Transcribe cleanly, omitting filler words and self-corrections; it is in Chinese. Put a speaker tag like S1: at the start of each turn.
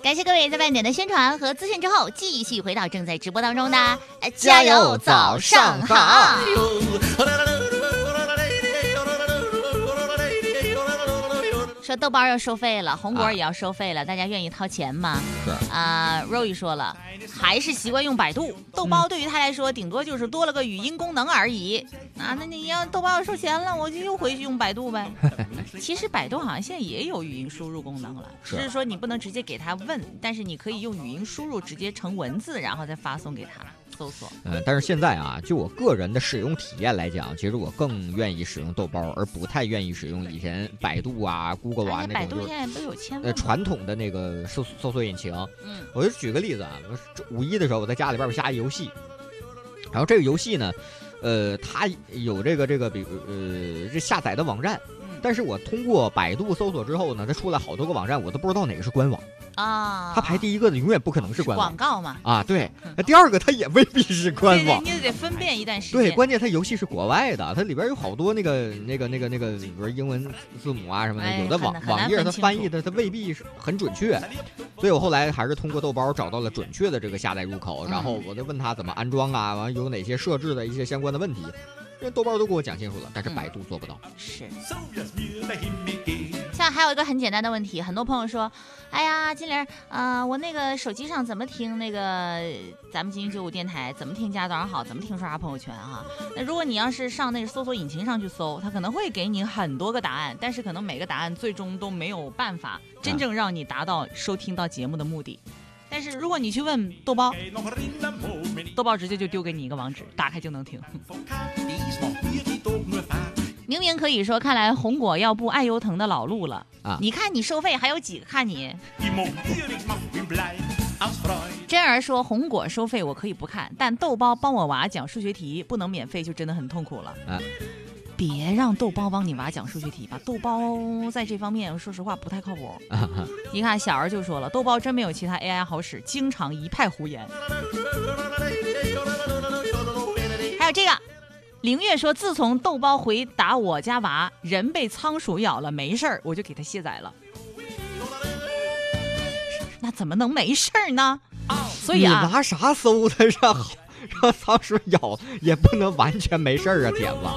S1: 感谢各位在半点的宣传和资讯之后，继续回到正在直播当中的加油早上好。说豆包要收费了，红果也要收费了，大家愿意掏钱吗？
S2: 是
S1: Roy 说了，还是习惯用百度。豆包对于他来说，顶多就是多了个语音功能而已。那你要豆包要收钱了，我就又回去用百度呗。其实百度好像现在也有语音输入功能了，只是说你不能直接给他问，但是你可以用语音输入直接成文字，然后再发送给他。搜索。
S2: 但是现在啊，就我个人的使用体验来讲，其实我更愿意使用豆包，而不太愿意使用以前百度啊、Google 啊那种
S1: 百度现在都有签了
S2: 传统的那个搜索引擎。我就举个例子啊，五一的时候我在家里边我下一游戏，然后这个游戏呢，它有这个比这下载的网站。但是我通过百度搜索之后呢，它出来好多个网站，我都不知道哪个是官网啊。它排第一个的永远不可能是官网，
S1: 广告嘛。
S2: 啊，对。那第二个它也未必是官网，
S1: 你得分辨一段时间。
S2: 对，关键它游戏是国外的，它里边有好多那个，比如英文字母啊什么的，有的网页它翻译的它未必是很准确。所以我后来还是通过豆包找到了准确的这个下载入口，然后我就问他怎么安装啊，完有哪些设置的一些相关的问题。这豆包都给我讲清楚了，但是百度做不到。
S1: 是。像还有一个很简单的问题，很多朋友说，哎呀，金玲，我那个手机上怎么听那个咱们金鹰95电台，怎么听加早上好，怎么听刷刷朋友圈啊？那如果你要是上那个搜索引擎上去搜，它可能会给你很多个答案，但是可能每个答案最终都没有办法真正让你达到收听到节目的目的。但是如果你去问豆包，豆包直接就丢给你一个网址，打开就能听。明明可以说，看来红果要步爱优腾的老路了啊！你看你收费，还有几个看你？真儿说红果收费我可以不看，但豆包帮我娃讲数学题不能免费，就真的很痛苦了。别让豆包帮你娃讲数学题吧，豆包在这方面说实话不太靠谱。你看小儿就说了，豆包真没有其他 AI 好使，经常一派胡言。还有这个凌月说，自从豆包回答我家娃人被仓鼠咬了没事儿，我就给他卸载了。那怎么能没事儿呢？所以啊，
S2: 你拿啥搜的让仓鼠咬，也不能完全没事儿啊，铁子。